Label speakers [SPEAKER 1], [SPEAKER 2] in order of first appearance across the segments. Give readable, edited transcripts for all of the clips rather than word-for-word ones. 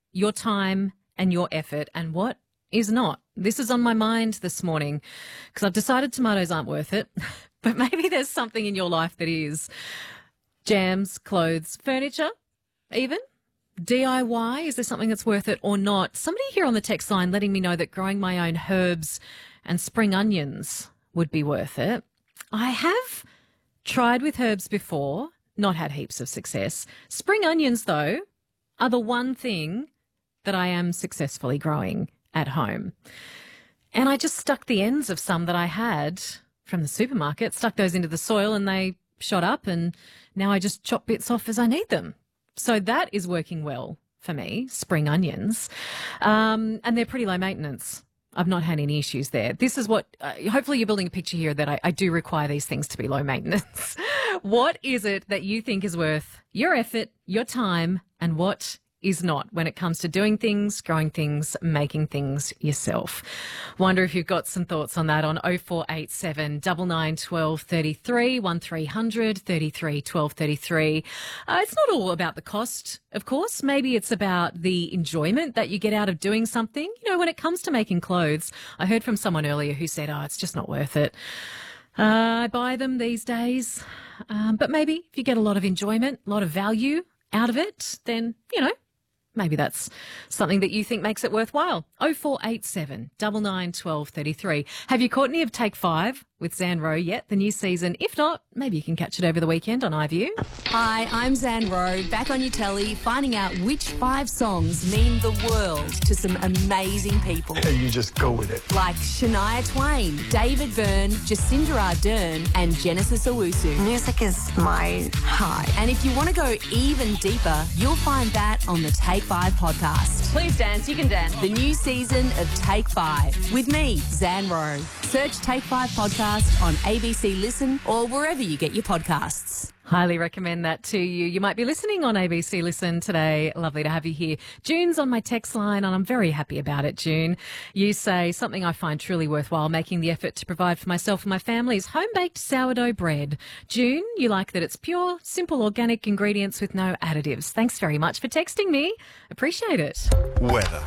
[SPEAKER 1] your time and your effort, and what is not? This is on my mind this morning because I've decided tomatoes aren't worth it, but maybe there's something in your life that is. Jams, clothes, furniture, even. DIY, is there something that's worth it or not? Somebody here on the text line letting me know that growing my own herbs and spring onions would be worth it. I have tried with herbs before, not had heaps of success. Spring onions, though, are the one thing that I am successfully growing at home. And I just stuck the ends of some that I had from the supermarket, stuck those into the soil and they shot up, and now I just chop bits off as I need them. So that is working well for me, spring onions. And they're pretty low maintenance. I've not had any issues there. This is what, hopefully you're building a picture here that I do require these things to be low maintenance. What is it that you think is worth your effort, your time, and what is not when it comes to doing things, growing things, making things yourself? Wonder if you've got some thoughts on that on 0487 99 12 33 1300 33 12 33. It's not all about the cost, of course. Maybe it's about the enjoyment that you get out of doing something. You know, when it comes to making clothes, I heard from someone earlier who said, it's just not worth it. I buy them these days. But maybe if you get a lot of enjoyment, a lot of value out of it, then, maybe that's something that you think makes it worthwhile. 0487 99 12 33. Have you caught any of Take 5 with Zan Rowe yet, the new season? If not, maybe you can catch it over the weekend on iView.
[SPEAKER 2] Hi, I'm Zan Rowe, back on your telly, finding out which 5 songs mean the world to some amazing people.
[SPEAKER 3] And you just go with it.
[SPEAKER 2] Like Shania Twain, David Byrne, Jacinda Ardern, and Genesis Owusu.
[SPEAKER 4] Music is my high.
[SPEAKER 2] And if you want to go even deeper, you'll find that on the Take 5 podcast.
[SPEAKER 5] Please dance, you can dance.
[SPEAKER 2] The new season of Take 5 with me, Zan Rowe. Search Take 5 podcast on ABC Listen or wherever you get your podcasts.
[SPEAKER 1] Highly recommend that to you. You might be listening on ABC Listen today. Lovely to have you here. June's on my text line, and I'm very happy about it, June. You say, something I find truly worthwhile making the effort to provide for myself and my family is home-baked sourdough bread. June, you like that it's pure, simple, organic ingredients with no additives. Thanks very much for texting me. Appreciate it.
[SPEAKER 3] Weather.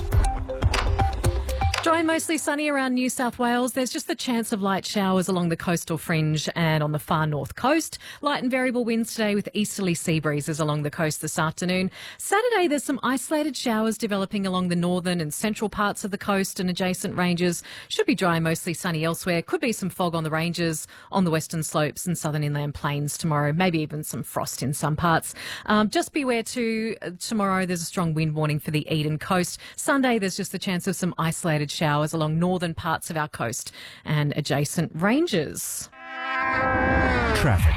[SPEAKER 1] Dry and mostly sunny around New South Wales. There's just the chance of light showers along the coastal fringe and on the far north coast. Light and variable winds today with easterly sea breezes along the coast this afternoon. Saturday, there's some isolated showers developing along the northern and central parts of the coast and adjacent ranges. Should be dry and mostly sunny elsewhere. Could be some fog on the ranges, on the western slopes and southern inland plains tomorrow. Maybe even some frost in some parts. Just beware too, tomorrow there's a strong wind warning for the Eden coast. Sunday, there's just the chance of some isolated showers along northern parts of our coast and adjacent ranges.
[SPEAKER 3] Traffic.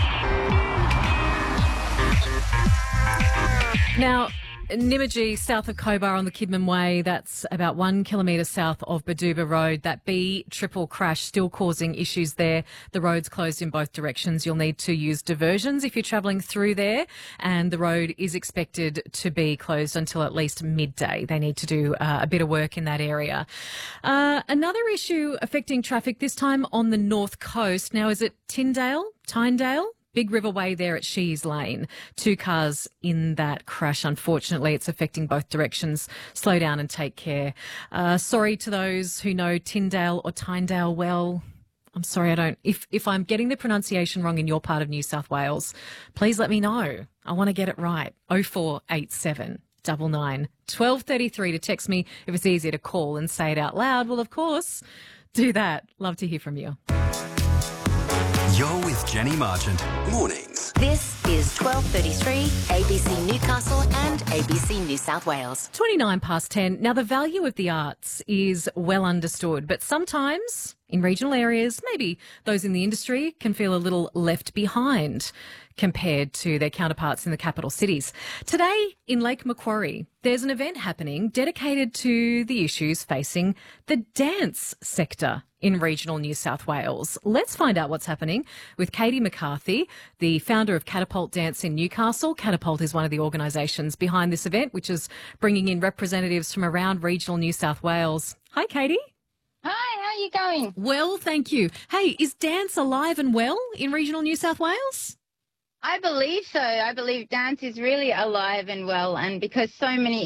[SPEAKER 1] Now, Nymagee, south of Cobar on the Kidman Way, that's about 1 kilometre south of Baduba Road. That B triple crash still causing issues there. The road's closed in both directions. You'll need to use diversions if you're travelling through there, and the road is expected to be closed until at least midday. They need to do a bit of work in that area. Another issue affecting traffic, this time on the north coast. Now, is it Tynedale? Big River Way there at Shees Lane. 2 cars in that crash. Unfortunately, it's affecting both directions. Slow down and take care. Sorry to those who know Tyndale or Tynedale well. I'm sorry, I don't. If I'm getting the pronunciation wrong in your part of New South Wales, please let me know. I want to get it right. 0487 99 12 33 to text me. If it's easier to call and say it out loud, well, of course, do that. Love to hear from you.
[SPEAKER 6] You're with Jenny Marchant. Mornings.
[SPEAKER 4] This is 12:33 ABC Newcastle and ABC New South Wales.
[SPEAKER 1] 29 past 10. Now, the value of the arts is well understood, but sometimes in regional areas, maybe those in the industry can feel a little left behind compared to their counterparts in the capital cities. Today in Lake Macquarie, there's an event happening dedicated to the issues facing the dance sector in regional New South Wales. Let's find out what's happening with Katie McCarthy, the founder of Catapult Dance in Newcastle. Catapult is one of the organisations behind this event, which is bringing in representatives from around regional New South Wales. Hi, Katie.
[SPEAKER 5] Hi, how are you going?
[SPEAKER 1] Well, thank you. Hey, is dance alive and well in regional New South Wales?
[SPEAKER 5] I believe so. I believe dance is really alive and well, and because so many